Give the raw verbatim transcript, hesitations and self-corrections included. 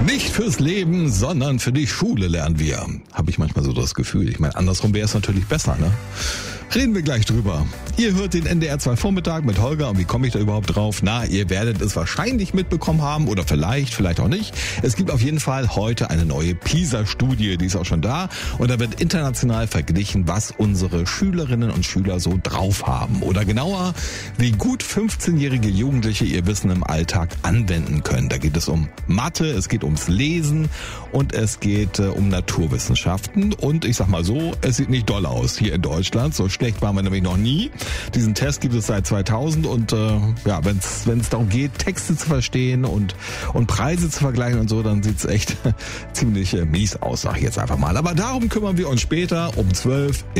Nicht fürs Leben, sondern für die Schule lernen wir. Habe ich manchmal so das Gefühl. Ich meine, andersrum wäre es natürlich besser, ne? Reden wir gleich drüber. Ihr hört den N D R zwei Vormittag mit Holger und wie komme ich da überhaupt drauf? Na, ihr werdet es wahrscheinlich mitbekommen haben oder vielleicht, vielleicht auch nicht. Es gibt auf jeden Fall heute eine neue PISA-Studie, die ist auch schon da und da wird international verglichen, was unsere Schülerinnen und Schüler so drauf haben. Oder genauer, wie gut fünfzehnjährige Jugendliche ihr Wissen im Alltag anwenden können. Da geht es um Mathe, es geht ums Lesen und es geht äh, um Naturwissenschaften und ich sag mal so, es sieht nicht doll aus hier in Deutschland, so schlecht waren wir nämlich noch nie. Diesen Test gibt es seit zweitausend und äh, ja, wenn es wenn es darum geht, Texte zu verstehen und und Preise zu vergleichen und so, dann sieht's echt ziemlich äh, mies aus, sag ich jetzt einfach mal. Aber darum kümmern wir uns später um zwölf